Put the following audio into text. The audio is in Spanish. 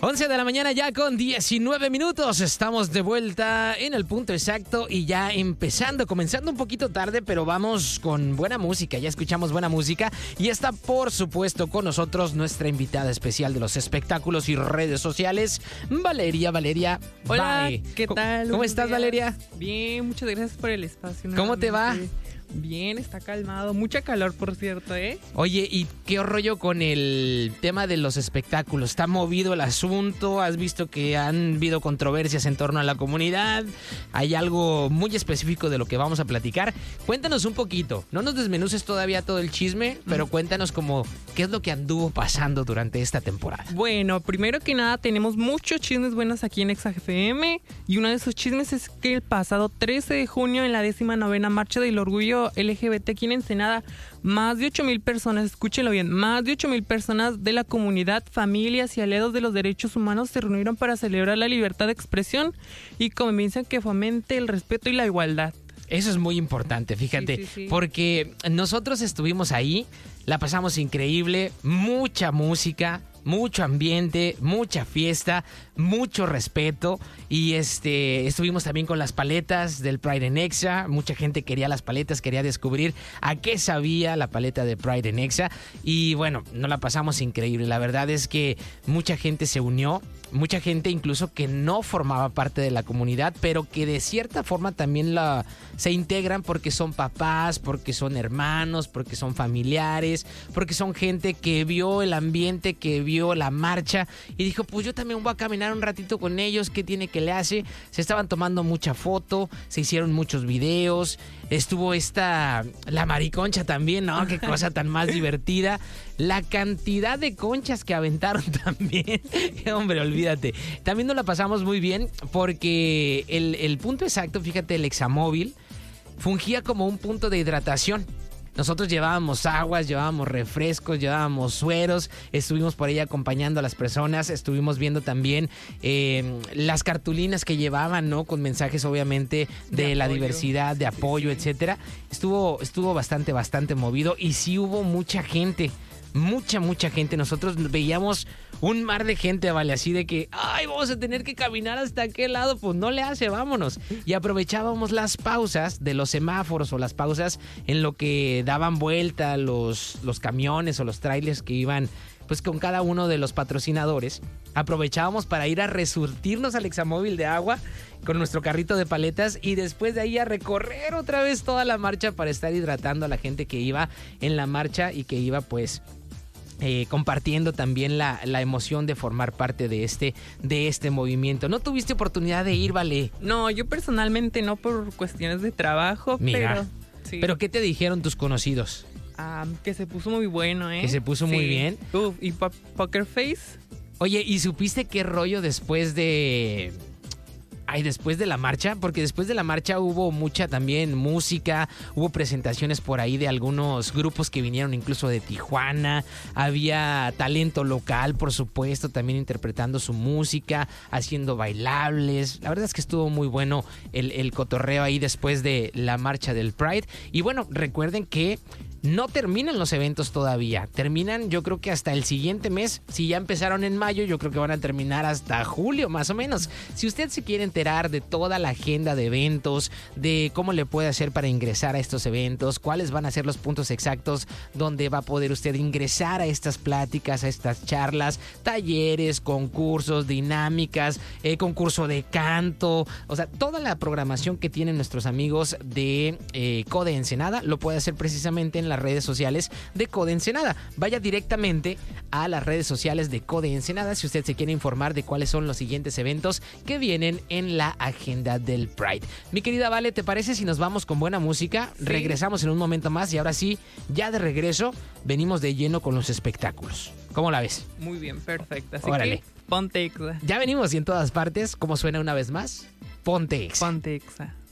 11 de la mañana ya con 19 minutos. Estamos de vuelta en el punto exacto y ya comenzando un poquito tarde, pero vamos con buena música. Ya escuchamos buena música y está, por supuesto, con nosotros nuestra invitada especial de los espectáculos y redes sociales, Valeria. Hola, bye. ¿Qué tal? ¿Cómo estás, Valeria? Bien, muchas gracias por el espacio. ¿Cómo te va? Bien, está calmado. Mucha calor, por cierto, ¿eh? Oye, ¿y qué rollo con el tema de los espectáculos? ¿Está movido el asunto? ¿Has visto que han habido controversias en torno a la comunidad? ¿Hay algo muy específico de lo que vamos a platicar? Cuéntanos un poquito. No nos desmenuces todavía todo el chisme, pero cuéntanos como qué es lo que anduvo pasando durante esta temporada. Bueno, primero que nada, tenemos muchos chismes buenos aquí en ExaFM. Y uno de esos chismes es que el pasado 13 de junio, en la 19ª Marcha del Orgullo LGBT aquí en Ensenada, más de 8,000 personas, escúchenlo bien, más de 8,000 personas de la comunidad, familias y aliados de los derechos humanos se reunieron para celebrar la libertad de expresión y convivencia que fomente el respeto y la igualdad. Eso es muy importante, fíjate, Sí. porque nosotros estuvimos ahí, la pasamos increíble, mucha música, mucho ambiente, mucha fiesta, mucho respeto y estuvimos también con las paletas del Pride en Exa. Mucha gente quería las paletas, quería descubrir a qué sabía la paleta de Pride en Exa y bueno, nos la pasamos increíble. La verdad es que mucha gente se unió, mucha gente incluso que no formaba parte de la comunidad, pero que de cierta forma también se integran porque son papás, porque son hermanos, porque son familiares, porque son gente que vio el ambiente, que vio la marcha y dijo, pues yo también voy a caminar un ratito con ellos, ¿qué tiene que le hace? Se estaban tomando mucha foto, se hicieron muchos videos, estuvo la mariconcha también, ¿no? Qué cosa tan más divertida. La cantidad de conchas que aventaron también. Hombre, olvídate. También nos la pasamos muy bien porque el punto exacto, fíjate, el Examóvil fungía como un punto de hidratación. Nosotros llevábamos aguas, llevábamos refrescos, llevábamos sueros, estuvimos por ahí acompañando a las personas, estuvimos viendo también las cartulinas que llevaban, ¿no? Con mensajes obviamente de la diversidad, de apoyo, etcétera. Estuvo bastante movido y sí hubo mucha gente. Mucha gente. Nosotros veíamos un mar de gente, vale, así de que, ay, vamos a tener que caminar hasta aquel lado, pues no le hace, vámonos. Y aprovechábamos las pausas de los semáforos o las pausas en lo que daban vuelta los camiones o los trailers que iban pues con cada uno de los patrocinadores. Aprovechábamos para ir a resurtirnos al Examóvil de agua con nuestro carrito de paletas y después de ahí a recorrer otra vez toda la marcha para estar hidratando a la gente que iba en la marcha y que iba pues compartiendo también la emoción de formar parte de este movimiento. ¿No tuviste oportunidad de ir, Vale? No, yo personalmente no, por cuestiones de trabajo. Mira, pero sí. ¿Pero qué te dijeron tus conocidos? Que se puso muy bueno, ¿eh? Que se puso muy bien. Uf, y Poker Face. Oye, ¿y supiste qué rollo después de la marcha? Porque después de la marcha hubo mucha también música, hubo presentaciones por ahí de algunos grupos que vinieron incluso de Tijuana, había talento local, por supuesto, también interpretando su música, haciendo bailables. La verdad es que estuvo muy bueno el cotorreo ahí después de la marcha del Pride. Y bueno, recuerden que no terminan los eventos todavía. Terminan, yo creo que hasta el siguiente mes. Si ya empezaron en mayo, yo creo que van a terminar hasta julio, más o menos. Si usted se quiere enterar de toda la agenda de eventos, de cómo le puede hacer para ingresar a estos eventos, cuáles van a ser los puntos exactos donde va a poder usted ingresar a estas pláticas, a estas charlas, talleres, concursos, dinámicas, concurso de canto, o sea, toda la programación que tienen nuestros amigos de Code Ensenada, lo puede hacer precisamente en las redes sociales de Code Ensenada. Vaya directamente a las redes sociales de Code Ensenada si usted se quiere informar de cuáles son los siguientes eventos que vienen en la agenda del Pride. Mi querida Vale, ¿te parece si nos vamos con buena música? Sí. Regresamos en un momento más y ahora sí, ya de regreso, venimos de lleno con los espectáculos. ¿Cómo la ves? Muy bien, perfecto. Así Órale. que ponte Exa. Ya venimos y en todas partes. ¿Cómo suena una vez más? Ponte Exa. Ponte Exa.